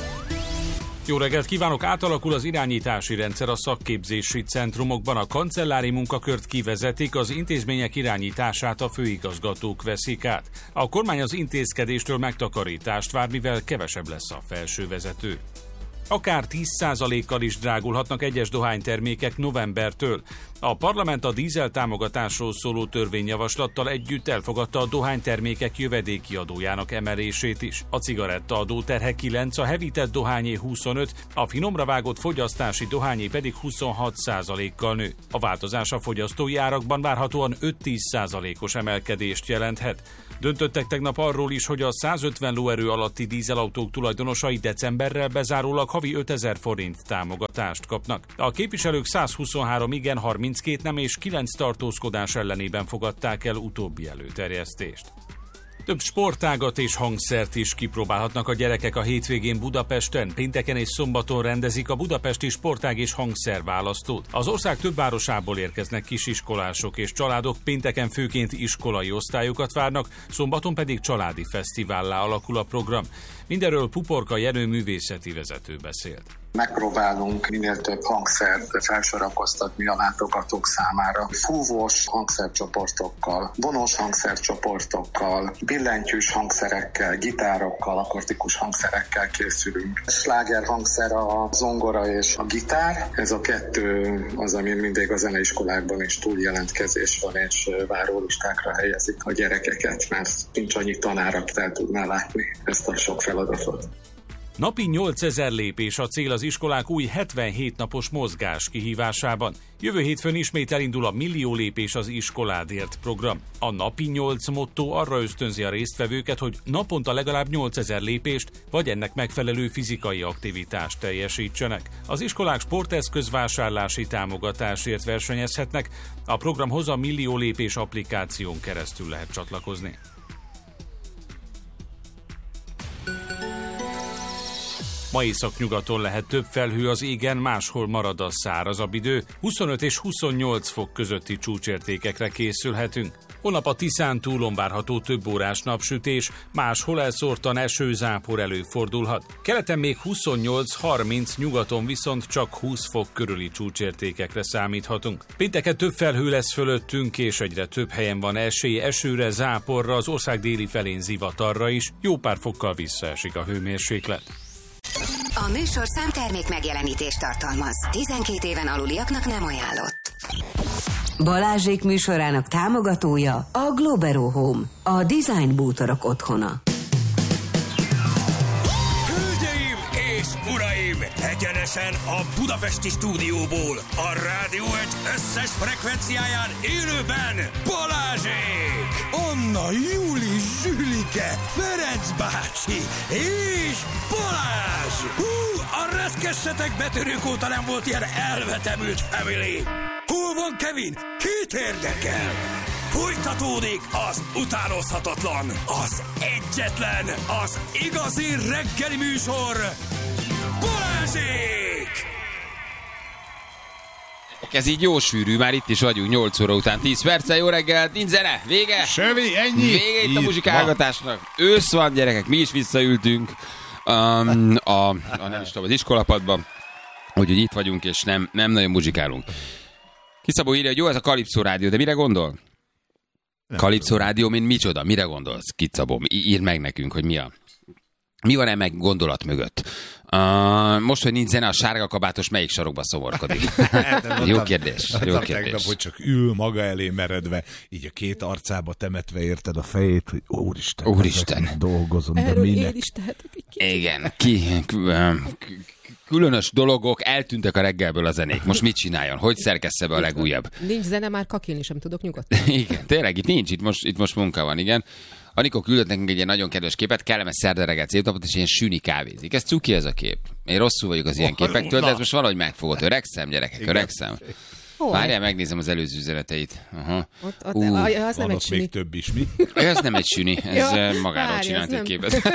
Jó reggelt kívánok! Átalakul az irányítási rendszer a szakképzési centrumokban. A kancellári munkakört kivezetik, az intézmények irányítását a főigazgatók veszik át. A kormány az intézkedéstől megtakarítást vár, mivel kevesebb lesz a felsővezető. Akár tíz százalékkal is drágulhatnak egyes dohánytermékek novembertől. A parlament a dízel támogatásról szóló törvényjavaslattal együtt elfogadta a dohánytermékek jövedéki adójának emelését is. A cigarettaadó terhe kilenc, a hevített dohányé huszonöt, a finomra vágott fogyasztási dohányé pedig huszonhat százalékkal nő. A változás a fogyasztói árakban várhatóan öt-tíz százalékos emelkedést jelenthet. Döntöttek tegnap arról is, hogy a százötven lóerő alatti dízelautók tulajdonosai decemberrel bezárólag havi ötezer forint támogatást kapnak. A képviselők százhuszonhárom igen, harminckét nem és kilenc tartózkodás ellenében fogadták el utóbbi előterjesztést. Több sportágat és hangszert is kipróbálhatnak a gyerekek a hétvégén Budapesten. Pénteken és szombaton rendezik a budapesti sportág és hangszerválasztót. Az ország több városából érkeznek kisiskolások és családok, pénteken főként iskolai osztályokat várnak, szombaton pedig családi fesztivállá alakul a program. Mindenről Puporka Jenő művészeti vezető beszélt. Megpróbálunk minél több hangszert felsorakoztatni a látogatók számára. Fúvós hangszercsoportokkal, vonós hangszercsoportokkal, billentyűs hangszerekkel, gitárokkal, akusztikus hangszerekkel készülünk. Sláger hangszer a zongora és a gitár. Ez a kettő az, amin mindig a zeneiskolákban is túljelentkezés van, és várólistákra helyezik a gyerekeket, mert nincs annyi tanár, aki el tudná látni ezt a sok feladatot. Napi nyolcezer lépés a cél az iskolák új hetvenhét napos mozgás kihívásában. Jövő hétfőn ismét elindul a Millió lépés az iskoládért program. A napi nyolc motto arra ösztönzi a résztvevőket, hogy naponta legalább nyolcezer lépést vagy ennek megfelelő fizikai aktivitást teljesítsenek. Az iskolák sporteszközvásárlási támogatásért versenyezhetnek, a programhoz a Millió lépés applikáción keresztül lehet csatlakozni. Ma északnyugaton lehet több felhő az égen, máshol marad a szárazabb idő. huszonöt és huszonnyolc fok közötti csúcsértékekre készülhetünk. Holnap a Tiszán túlon várható több órás napsütés, máshol elszórtan esőzápor előfordulhat. Keleten még huszonnyolc harminc, nyugaton viszont csak húsz fok körüli csúcsértékekre számíthatunk. Pénteken több felhő lesz fölöttünk, és egyre több helyen van esély esőre, záporra, az ország déli felén zivatarra is, jó pár fokkal visszaesik a hőmérséklet. A műsorszám termék megjelenítést tartalmaz. tizenkét éven aluliaknak nem ajánlott. Balázsék műsorának támogatója a Globero Home, a design bútorok otthona. Hölgyeim és uraim, egyenesen a budapesti stúdióból, a Rádió egy összes frekvenciáján élőben Balázsék! Anna, Júli, Zsülike, Ferenc bácsi és Balázs! Hú, a reszkessetek betörők óta nem volt ilyen elvetemült family! Hol van Kevin? Kit érdekel? Folytatódik az utánozhatatlan, az egyetlen, az igazi reggeli műsor, Balázsék! Ez így jó sűrű, már itt is vagyunk nyolc óra után tíz perccel. Jó reggelt, nincs zene, vége! Semmi, ennyi! Vége itt a muzsikálgatásnak. Ősz van, gyerekek, mi is visszaültünk um, a, a, nem is tudom, az iskolapadban, úgyhogy itt vagyunk, és nem, nem nagyon muzsikálunk. Kiszabó írja, hogy jó, ez a Kalipszó rádió, de mire gondol? Kalipszó rádió, mint micsoda? Mire gondolsz, Kiszabó? Írd meg nekünk, hogy mi a... Mi van-e meg gondolat mögött? Uh, most, hogy nincs zene, a sárga kabátos melyik sarokba szomorkodik? Jó kérdés. Jó kérdés. Tegnap, hogy csak ül maga elé meredve, így a két arcába temetve érted a fejét, hogy úristen, úristen. dolgozom, de minek? Igen, ki... Különös dologok, eltűntek a reggelből a zenék. Most mit csináljon? Hogy szerkessze be a legújabb? Nincs zene, már kakilni sem tudok nyugodtan. Igen, tényleg, itt nincs, itt most, itt most munka van, igen. Anikó küldött nekünk egy ilyen nagyon kedves képet, kellemes szerda reggel szép napot, és ilyen süni kávézik. Ez cuki ez a kép. Én rosszul vagyok az ilyen képektől, de ez most valahogy megfogott. Öregszem, gyerekek, öregszem. Várjál, megnézem az előző üzeneteit. Aha. Ott, ott, uh, az nem egy süni. Még több is, mi? Ez nem egy süni, ez ja, magáról várj, csinált egy képet.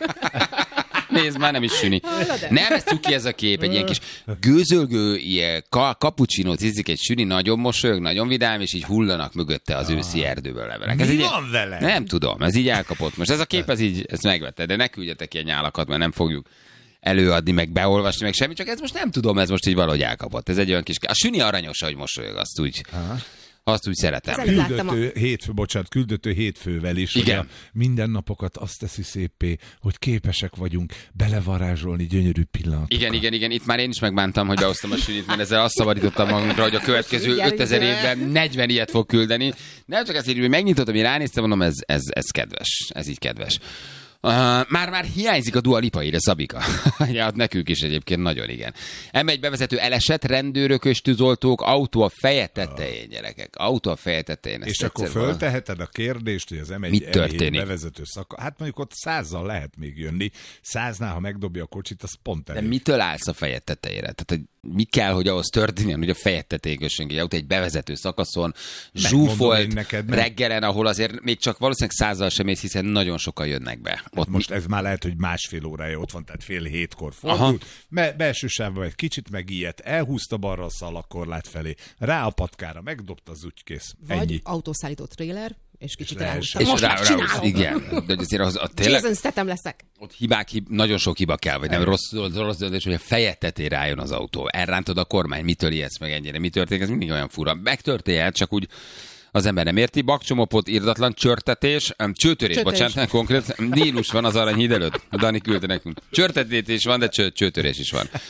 Nézd, már nem is süni. Nem, ez cuki ez a kép, egy ilyen kis gőzölgő, ilyen kapucsinót ízik egy süni, nagyon mosolyog, nagyon vidám, és így hullanak mögötte az őszi erdőből levelek. Ez Mi így, van vele? Nem tudom, ez így elkapott. Most ez a kép, ez így, ezt megvette, de ne küldjetek ilyen nyálakat, mert nem fogjuk előadni, meg beolvasni, meg semmi, csak ez most nem tudom, ez most így valahogy elkapott. Ez egy olyan kis... A süni aranyos, hogy mosolyog, azt úgy... Aha. Azt úgy szeretem. Küldötő hétfő, bocsánat, küldötő hétfővel is, igen. Hogy a mindennapokat azt teszi szépé, hogy képesek vagyunk belevarázsolni gyönyörű pillanatokat. Igen, igen, igen. Itt már én is megbántam, hogy behoztam a sűrűt, mert ezzel azt szabadítottam magunkra, hogy a következő ötezer évben negyven ilyet fog küldeni. Nem csak ezt így, hogy megnyitottam, hogy ránéztem, mondom, ez, ez, ez kedves. Ez így kedves. Uh, Már-már hiányzik a Dua Lipa, írja Szabika. Ja, nekünk is egyébként nagyon, igen. em egy bevezető elesett, rendőrök és tűzoltók, autó a feje tetején, gyerekek. Autó a feje tetején. És akkor fölteheted a kérdést, hogy az em egy bevezető szaka. Hát mondjuk ott százzal lehet még jönni. Száznál, ha megdobja a kocsit, az pont elég. De mitől állsz a fejed tetejére? Tehát, hogy mi kell, hogy ahhoz történjen, hogy a fejed tetején kössünk egy autó egy bevezető szakaszon, zsúfolt neked, reggelen, ahol azért még csak valószínűleg százzal sem ész, hiszen nagyon sokan jönnek be. Ott most mi... ez már lehet, hogy másfél órája ott van, tehát fél hétkor fordult. Me- belső sávban egy kicsit megijedt, elhúzta balra a szalagkorlát felé, rá a patkára, megdobta az ügykész. Ennyi. Vagy autószállító tréler, és kicsit ráhúzta. És most rá, rá, igen. De azért az, a tényleg, Jason Statham leszek. Ott hibák, hib, nagyon sok hiba kell, vagy nem rossz, rossz döntés, hogy a fejed tetejére álljon az autó. Elrántod a kormány, mitől ijedsz meg ennyire, mi történik, ez mindig olyan fura. Megtörténhet, csak úgy az ember nem érti. Bakcsomopot, irdatlan, csörtetés, csőtörés, Csötés. bocsánat, konkrét. Nílus van az Aranyhíd előtt. A Dani küldte nekünk. Csörtetés van, de cső, csőtörés is van.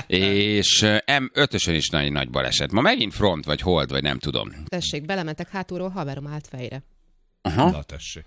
És em ötösön is nagy, nagy baleset. Ma megint front, vagy hold, vagy nem tudom. Tessék, belementek hátulról, haverom állt fejre. Aha. Na, tessék.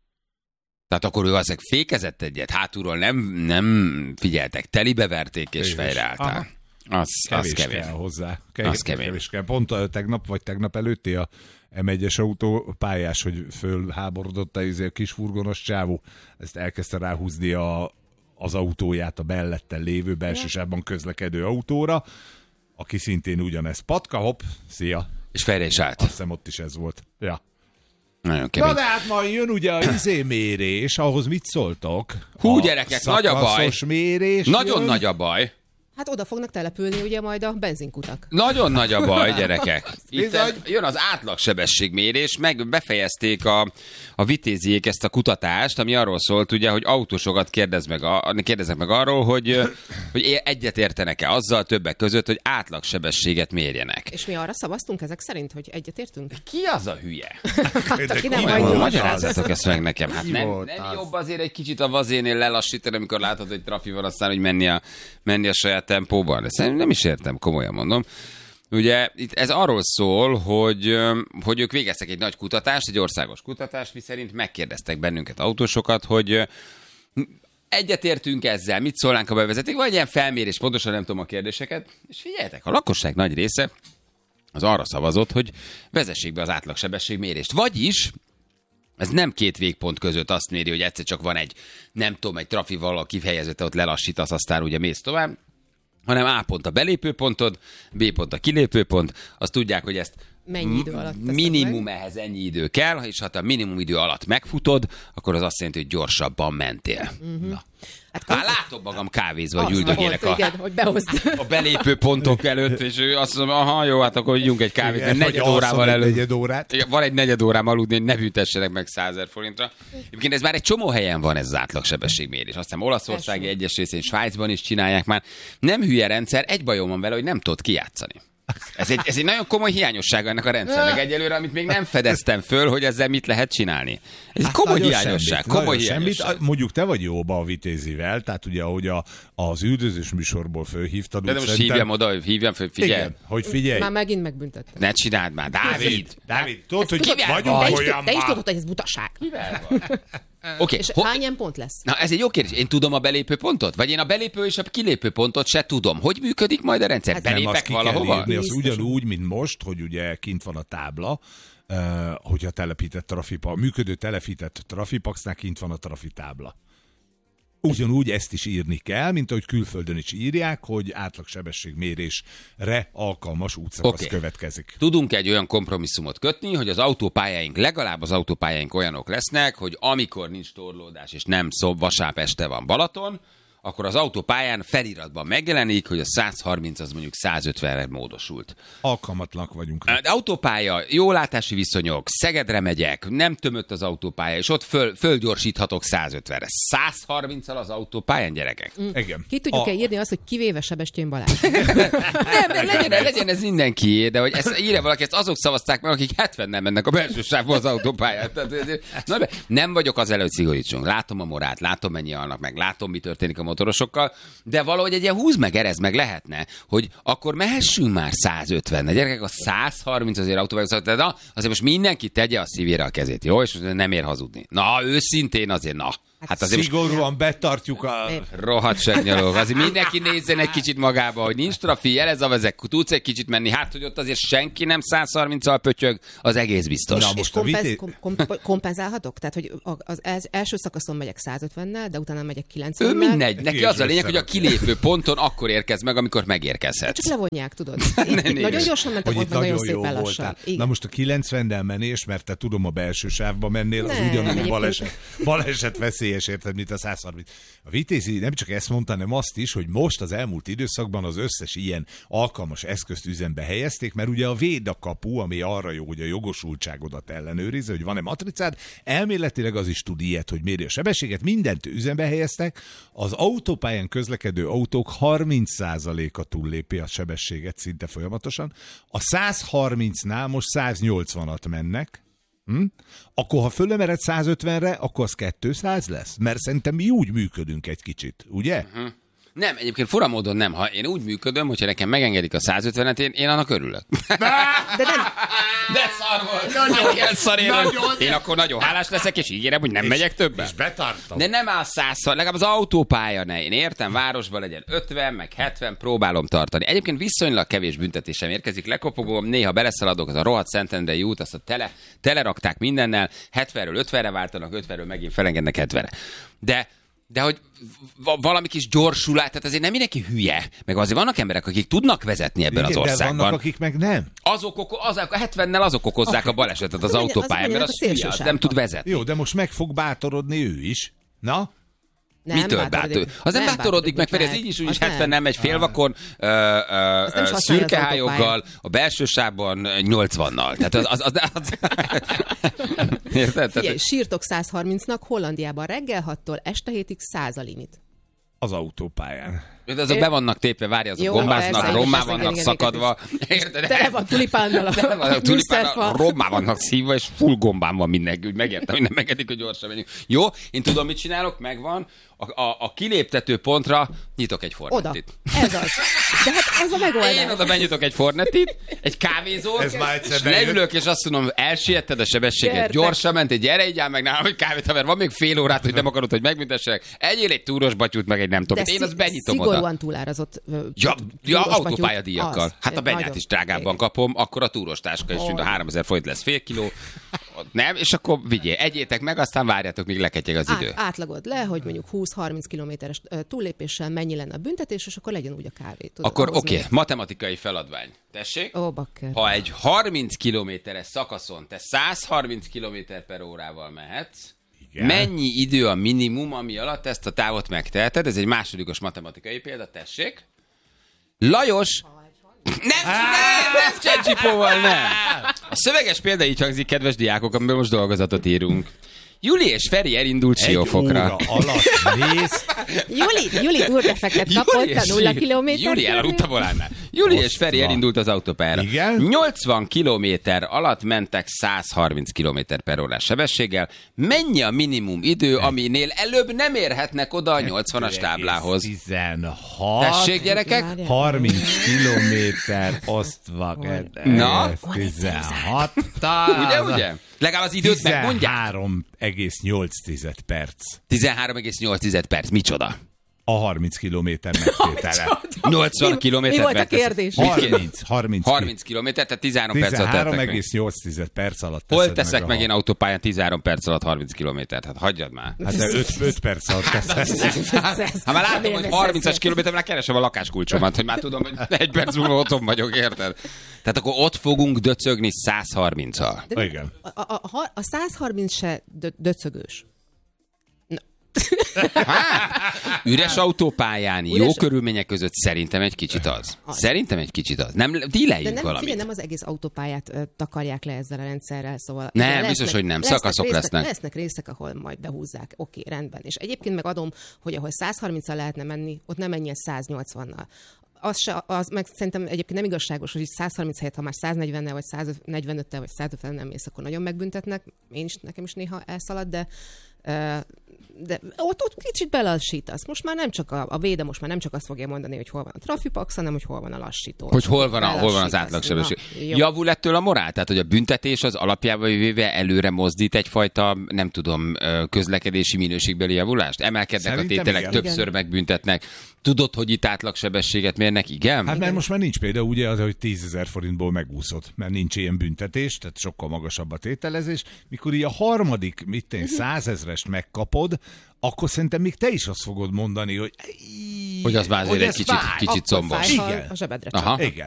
Tehát akkor ő valószínűleg fékezett egyet, hátulról nem, nem figyeltek, telibe verték és fejre álltál. Az kevés, az kevés kell hozzá. Kevés, az kevés. kevés kell. Pont a tegnap vagy tegnap előtti a em egyes autó pályás, hogy fölháborodott a, a kis furgonos csávó. Ezt elkezdte ráhúzni a, az autóját a mellettel lévő belsősávban közlekedő autóra, aki szintén ugyanez. Patka, hopp, szia. És fejre is állt. Azt hiszem ott is ez volt. Ja. Nagyon kemény. Na de hát majd jön ugye a izémérés, ahhoz mit szóltok? Hú, a gyerekek, nagy a baj. Mérés Nagyon jön. nagy a baj. Hát oda fognak települni ugye majd a benzinkutak. Nagyon nagy a baj, gyerekek. Itt jön az átlagsebességmérés, meg befejezték a, a vitéziék ezt a kutatást, ami arról szólt, ugye, hogy autósokat kérdez meg a, kérdeznek meg arról, hogy, hogy egyet értenek-e azzal többek között, hogy átlagsebességet mérjenek. És mi arra szavaztunk ezek szerint, hogy egyet értünk? Ki az a hülye? Hát, aki nem Majd vagy magyarázzatok ezt meg nekem. Hát nem, nem jobb azért egy kicsit a vazénél lelassítani, amikor látod, hogy trafi van, aztán, hogy menni a, menni a saját tempóban. De szerintem nem is értem, komolyan mondom. Ugye itt ez arról szól, hogy, hogy ők végeztek egy nagy kutatást, egy országos kutatást, miszerint megkérdeztek bennünket autósokat, hogy egyetértünk ezzel, mit szólnánk a bevezeték, vagy ilyen felmérés, pontosan nem tudom a kérdéseket, és figyeljetek, a lakosság nagy része az arra szavazott, hogy vezessék be az átlagsebességmérést. Vagyis ez nem két végpont között azt méri, hogy egyszer csak van egy, nem tudom, egy trafival a kifejezete, ott lelassítasz, aztán ugye mész tovább, hanem A pont a belépőpontod, B pont a kilépőpont, azt tudják, hogy ezt mennyi idő alatt minimum meg? Ehhez ennyi idő kell, és ha te a minimum idő alatt megfutod, akkor az azt jelenti, hogy gyorsabban mentél. Uh-huh. Na. Hát Már látom magam kávézva, hogy üldögélek a, igen, hogy behozd. a belépő pontok előtt, és ő azt mondja, aha, jó, hát akkor vigyünk egy kávét, mert negyed órával előtt. Negyed órát. Igen, van egy negyed órám aludni, hogy ne büntessenek meg százezer forintra. Egyébként ez már egy csomó helyen van, ez az átlagsebességmérés. Aztán Olaszországi egyes részén, Svájcban is csinálják már. Nem hülye rendszer, egy bajom van vele, hogy nem tudod kijátszani. Ez egy, ez egy nagyon komoly hiányossága ennek a rendszernek egyelőre, amit még nem fedeztem föl, hogy ezzel mit lehet csinálni. Ez egy komoly hát hiányosság. Semmit, komoly hiányosság. Semmit. Mondjuk te vagy jóba a vitézivel, tehát ugye ahogy a, az üldözős műsorból fölhívtad. De, de most szerintem... hívjam oda, hívjam föl, figyelj. Igen, hogy figyelj. Már megint megbüntettem. Ne csináld már, Dávid. Dávid, tudod, hogy vagyunk olyan. Te is tudod, hogy ez butaság. Kivel van? Okay. És hány ilyen pont lesz? Na, ez egy jó kérdés. Én tudom a belépő pontot? Vagy én a belépő és a kilépő pontot se tudom. Hogy működik majd a rendszer? Hát belépek valahova? Írni, az ugyanúgy, mint most, hogy ugye kint van a tábla, uh, hogyha telepített trafipak, működő telepített trafipaxnál kint van a trafitábla. Ugyanúgy ezt is írni kell, mint ahogy külföldön is írják, hogy átlagsebességmérésre alkalmas útszakasz okay. következik. Tudunk egy olyan kompromisszumot kötni, hogy az autópályáink, legalább az autópályáink olyanok lesznek, hogy amikor nincs torlódás és nem szob, vasárnap este van Balaton, akkor az autópályán feliratban megjelenik, hogy a száz harminc az mondjuk száz ötvenre módosult. Alkalmatlanak vagyunk. De autópálya, jó látási viszonyok, Szegedre megyek, nem tömött az autópálya, és ott föl, fölgyorsíthatok száz ötvenre. száz harminccal az autópályán, gyerekek? Mm. Igen. Ki tudjuk-e a... írni azt, hogy kivéve Sebestyén Balázs? nem, legyen, legyen ez mindenkié, de hogy ezt írja valaki, ezt azok szavazták meg, akik hetvennel mennek a belső sávba az autópályán. Na, de nem vagyok az előtt szigorítsunk. Látom a morát, látom mennyi alnak meg, látom mi történik a motorosokkal, de valahogy egy ilyen húz meg, erez meg lehetne, hogy akkor mehessünk már száz ötvenne. Gyerekek, a száz harminc azért autópályán, de na, azért most mindenki tegye a szívére a kezét, jó? És nem ér hazudni. Na, őszintén azért, na. Hát azért szigorúan most... betartjuk a... Rohadt segnyalók. Azért mindenki nézzen egy kicsit magába, hogy nincs trafi, jelez a vezek, tudsz egy kicsit menni, hát hogy ott azért senki nem száz harminccal pötyög, az egész biztos. Na, most kompenz, vité... kom, kom, kompenzálhatok? Tehát, hogy az, az első szakaszon megyek száz ötvennel, de utána megyek kilencvennel. Ő mindegy, neki az a lényeg, hogy a kilépő ponton akkor érkez meg, amikor megérkezhetsz. Csak levonják, tudod. Itt, itt nagyon gyorsan mentem, ott meg nagyon szépen lassan. Na most a kilencvennel menés, mert te tudom a belső sávba mennél, az ugyanúgy baleset, baleset veszélyes, érted, mint a száz harminc. A Vitézi nem csak ezt mondta, hanem azt is, hogy most az elmúlt időszakban az összes ilyen alkalmas eszközt üzembe helyezték, mert ugye a védakapu, ami arra jó, hogy a jogosultságodat ellenőrizze, hogy van-e matricád, elméletileg az is tud ilyet, hogy méri a sebességet, mindent üzembe helyeztek, az autópályán közlekedő autók harminc százaléka túllépi a sebességet szinte folyamatosan, a száz harmincnál most száz nyolcvanat mennek, Hm? Akkor ha fölemered száz ötvenre, akkor az kétszáz lesz? Mert szerintem mi úgy működünk egy kicsit, ugye? Uh-huh. Nem, egyébként fura módon nem. Ha én úgy működöm, hogyha nekem megengedik a száz ötvenet, én, én annak örülök. De nem. De szar volt. Nagyon, szar én, nagyon. Én akkor nagyon hálás leszek, és ígérem, hogy nem és, megyek többen. És betartom. De nem áll százszor, legalább az autópálya ne. Én értem, városban legyen ötven, meg hetven, próbálom tartani. Egyébként viszonylag kevés büntetésem érkezik, lekopogom, néha beleszaladok, az a rohadt Szentendrei út, azt a tele, telerakták mindennel, hetvenről ötvenre váltanak, ötvenről megint felengednek hetvenre. De De hogy valami kis gyorsulás, tehát azért nem mindenki hülye. Meg azért vannak emberek, akik tudnak vezetni ebben igen, az országban. De vannak, akik meg nem. Azok, azok a hetvennel azok okozzák okay. a balesetet az autópályán, mert az hülye, az nem tud vezetni. Jó, de most meg fog bátorodni ő is. Na? Nem Mitől bátorodik? Az nem, nem bátorodik meg, mert ez így is úgy is hetven nem megy félvakon, szürkehályokkal, a belső sávban nyolcvannal. Tehát az... az, az, az... Érted? Figyelj, sírtok száz harmincnak, Hollandiában reggel hattól este hétig száz a limit. Az autópályán. De azok be vannak tépve, várj, azok gombáznak, rommá vannak szakadva. Tele van tulipánnal a tulipánnal, rommá vannak szívva, és full gombán van mindenki. Úgy megértem, hogy nem megedik, hogy gyorsan menjünk. Jó, én tudom, mit csinálok, megvan. A, a, a kiléptető pontra nyitok egy Fornetit. Oda. Ez az. De hát ez a megoldás. Én oda benyitok egy Fornetit, egy kávézót, és leülök, és azt mondom, elsietted a sebességet, gyorsan mentél, gyere, így áll meg nálam, hogy kávét, haver, van még fél órát, hogy nem akarod, hogy megbüntessenek. Egyél egy túros batyút, meg egy nem tudom. Én azt benyitom oda. Szigorúan túlárazott. Ja, ja autópályadíjakkal. Hát a Benyát is drágábban kapom, akkor a túros táska is, mint a háromezer forint lesz fél kiló. Nem, és akkor vigyél, egyétek meg, aztán várjátok, míg leketyeg az idő. Át, átlagod le, hogy mondjuk húsz-harminc kilométeres túllépéssel mennyi lenne a büntetés, és akkor legyen úgy a kávé. Tudod, akkor oké, okay, matematikai feladvány. Tessék? Ó, bakker. Ha egy harminc kilométeres szakaszon te száz harminc kilométer per órával mehetsz, igen. Mennyi idő a minimum, ami alatt ezt a távot megteheted? Ez egy másodikos matematikai példa, tessék. Lajos... Nem, nem, nem, Csecsipóval nem. A szöveges példa így hangzik, kedves diákok, amiből most dolgozatot írunk. Juli és Feri elindult Siófokra. Egy óra alatt mész. Juli, Juli túrdefeket kapott a nulla kilométer. Juli elaludta a volánnál. Juli és Feri elindult az autópályára. Igen? nyolcvan kilométer alatt mentek száz harminc kilométer per órás sebességgel. Mennyi a minimum idő, aminél előbb nem érhetnek oda a nyolcvanas táblához? tizenhat Tessék, gyerekek? harminc kilométer osztva. Na? tizenhat Ugye, ugye? Legalább az időt megmondják. tizenhárom egész nyolc perc. tizenhárom egész nyolc perc. Micsoda? A harminc kilométer megtétele. nyolcvan kilométer. Mi volt a kérdés? harminc, harminc, harminc kilométer, tehát tizenhárom perc alatt tizenhárom egész nyolc perc alatt. Hol teszek meg, meg én autópályán tizenhárom perc alatt harminc kilométert? Hát hagyjad már. Hát de öt perc alatt teszek. Ha már látom, hogy harmincas kilométer, már keresem a lakáskulcsomat, hogy már tudom, hogy egy perc múlva otthon vagyok, érted? Tehát akkor ott fogunk döcögni száz harminccal. Igen. A, a, a, a száz harminc se dö, döcögős. Hát, üres autópályán, üres... jó körülmények között szerintem egy kicsit az. az. Szerintem egy kicsit az. Nem, díleljünk nem, valamit. Figyelj, nem az egész autópályát ö, takarják le ezzel a rendszerrel, szóval... Nem, lesznek, biztos, hogy nem. Lesznek Szakaszok részek, lesznek. Lesznek részek, ahol majd behúzzák. Oké, rendben. És egyébként meg adom, hogy ahol száz harminccal lehetne menni, ott nem menjen száz nyolcvannal. Az, se, az meg szerintem egyébként nem igazságos, hogy száz harminc helyett, ha már száz negyvennel, vagy száz negyvenöttel, vagy száz ötvennel nem mész, akkor nagyon megbüntetnek. Én is, nekem is néha elszalad, de... Uh, de ott, ott kicsit belassítasz. Most már nem csak a, a véde, most már nem csak azt fogja mondani, hogy hol van a trafipax, hanem hogy hol van a lassító. Hogy hol van, a, hol van az átlagsebesség. Javul ettől a morál? Tehát, hogy a büntetés az alapjában véve előre mozdít egyfajta, nem tudom, közlekedési minőségbeli javulást? Emelkednek szerintem a tételek, igen. Többször igen. Megbüntetnek. Tudod, hogy itt átlagsebességet mérnek? Igen? Hát mert most már nincs például ugye az, hogy tízezer forintból megúszott, mert nincs ilyen büntetés, tehát sokkal magasabb a tételezés. Mikor így a harmadik, mit én, százezrest megkapod, akkor szerintem még te is azt fogod mondani, hogy... Hogy az már azért egy kicsit, kicsit combos. Igen. A zsebedre csak. Aha. Igen.